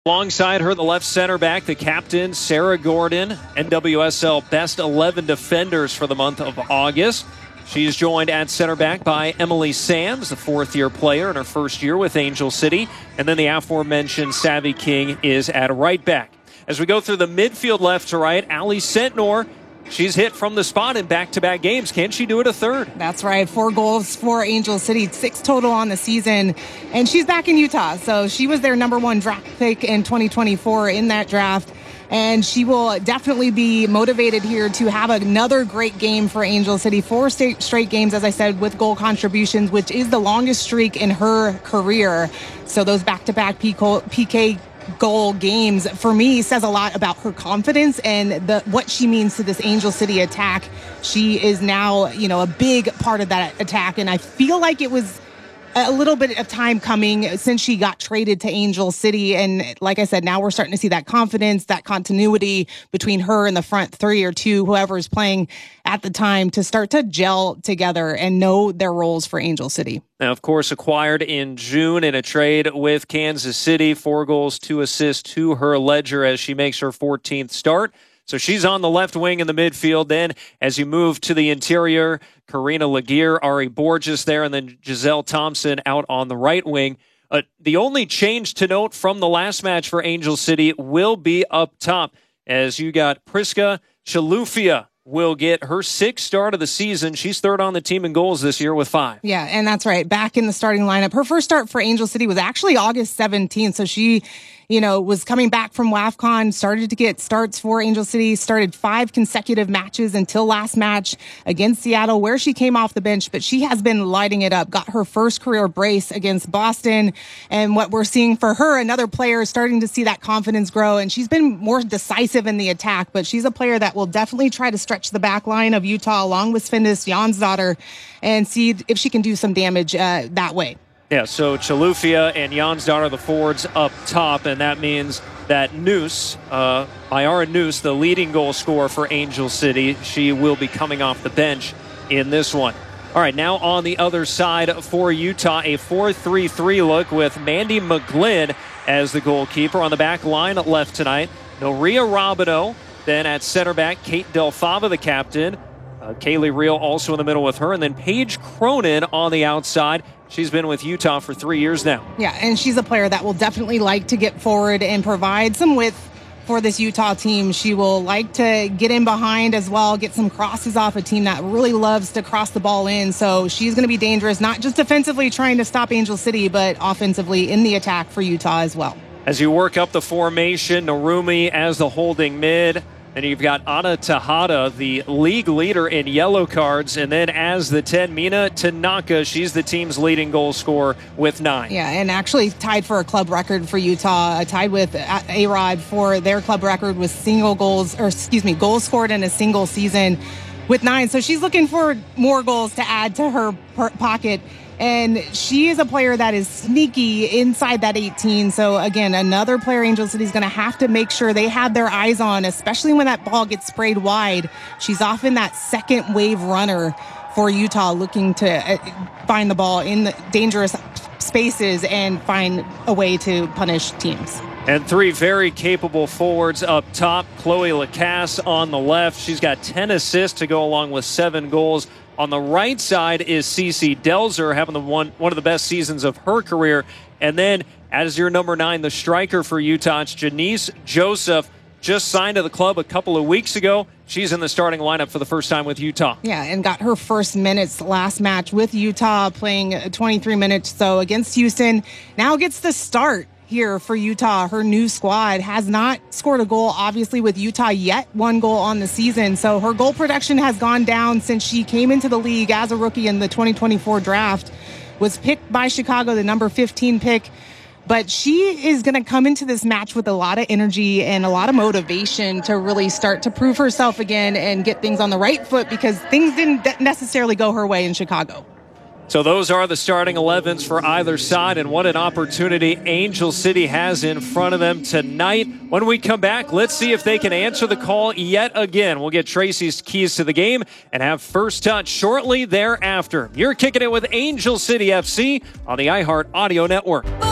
Alongside her, the left center back, the captain, Sarah Gordon, NWSL Best 11 Defenders for the month of August. She's joined at center back by Emily Sands, the fourth-year player in her first year with Angel City. And then the aforementioned Savvy King is at right back. As we go through the midfield left to right, Ali Sentnor, she's hit from the spot in back-to-back games. Can she do it a third? That's right. 4 goals for Angel City, 6 total on the season. And she's back in Utah. So she was their number 1 draft pick in 2024 in that draft. And she will definitely be motivated here to have another great game for Angel City. 4 straight games, as I said, with goal contributions, which is the longest streak in her career. So those back-to-back PK goal games, for me, says a lot about her confidence and what she means to this Angel City attack. She is now, a big part of that attack. And I feel like it was a little bit of time coming since she got traded to Angel City. And like I said, now we're starting to see that confidence, that continuity between her and the front 3 or 2, whoever is playing at the time, to start to gel together and know their roles for Angel City. Now, of course, acquired in June in a trade with Kansas City, 4 goals, 2 assists to her ledger as she makes her 14th start. So she's on the left wing in the midfield. Then as you move to the interior, Karina Laguerre, Ari Borges there, and then Giselle Thompson out on the right wing. The only change to note from the last match for Angel City will be up top, as you got Priska Chalufia will get her 6th start of the season. She's 3rd on the team in goals this year with 5. Yeah, and that's right. Back in the starting lineup. Her first start for Angel City was actually August 17th. So she, was coming back from WAFCON, started to get starts for Angel City, started 5 consecutive matches until last match against Seattle, where she came off the bench, but she has been lighting it up. Got her first career brace against Boston. And what we're seeing for her, another player starting to see that confidence grow. And she's been more decisive in the attack, but she's a player that will definitely try to stretch the back line of Utah along with Svendis Jonsdottir and see if she can do some damage that way. Yeah, so Chalufia and Jonsdottir are the forwards up top, and that means that Noose, Mayara Noose, the leading goal scorer for Angel City, she will be coming off the bench in this one. All right, now on the other side for Utah, a 4-3-3 look with Mandy McGlynn as the goalkeeper. On the back line left tonight, Noria Robineau. Then at center back, Kate Del Fava, the captain. Kaylee Reel also in the middle with her. And then Paige Cronin on the outside. She's been with Utah for 3 years now. Yeah, and she's a player that will definitely like to get forward and provide some width for this Utah team. She will like to get in behind as well, get some crosses off a team that really loves to cross the ball in. So she's going to be dangerous, not just defensively trying to stop Angel City, but offensively in the attack for Utah as well. As you work up the formation, Narumi as the holding mid. And you've got Ana Tejada, the league leader in yellow cards. And then as the 10, Mina Tanaka. She's the team's leading goal scorer with 9. Yeah, and actually tied for a club record for Utah. Tied with A-Rod for their club record with goals scored in a single season with 9. So she's looking for more goals to add to her pocket. And she is a player that is sneaky inside that 18. So, again, another player Angel City is going to have to make sure they have their eyes on, especially when that ball gets sprayed wide. She's often that second wave runner for Utah, looking to find the ball in the dangerous spaces and find a way to punish teams. And 3 very capable forwards up top. Chloe Lacasse on the left. She's got 10 assists to go along with 7 goals. On the right side is Cece Delzer, having one of the best seasons of her career. And then, as your number 9, the striker for Utah, it's Janice Joseph, just signed to the club a couple of weeks ago. She's in the starting lineup for the first time with Utah. Yeah, and got her first minutes last match with Utah, playing 23 minutes. So against Houston, now gets the start here for Utah. Her new squad has not scored a goal, obviously, with Utah yet. 1 goal on the season. So her goal production has gone down since she came into the league as a rookie in the 2024 draft. Was picked by Chicago, the number 15 pick. But she is going to come into this match with a lot of energy and a lot of motivation to really start to prove herself again and get things on the right foot, because things didn't necessarily go her way in Chicago. So those are the starting 11s for either side, and what an opportunity Angel City has in front of them tonight. When we come back, let's see if they can answer the call yet again. We'll get Tracy's keys to the game and have first touch shortly thereafter. You're kicking it with Angel City FC on the iHeart Audio Network.